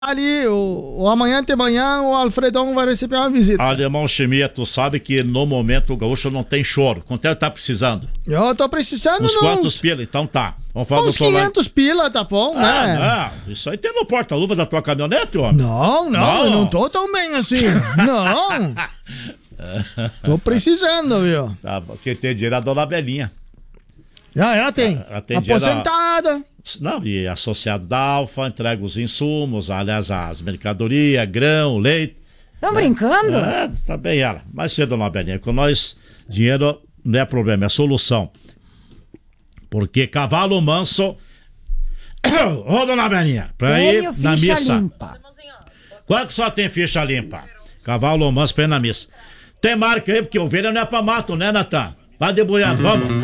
ali, o amanhã de manhã, o Alfredão vai receber uma visita. Alemão Chimia, tu sabe que no momento o gaúcho não tem choro. Quanto é que tá precisando? Eu tô precisando Uns quantos pila? Então tá. Vamos falar uns do 500 pila, tá bom, né? Não, isso aí tem no porta-luva da tua caminhonete, homem. Não, eu não tô tão bem assim. Não. Tô precisando, viu? Tá, porque tem dinheiro a dona Belinha. Ela tem. Ela tem aposentada. Não, e associados da Alfa, entrega os insumos, aliás, as mercadorias, grão, leite. Estão brincando? Tá bem ela. Mas cedo, dona Belinha, com nós, dinheiro não é problema, é solução. Porque cavalo manso... Ô, dona Belinha, pra ir na missa. Limpa. Quanto só tem ficha limpa? Cavalo manso pra ir na missa. Tem marca aí, porque ovelha não é pra mato, né, Natan? Vai deboiando, vamos.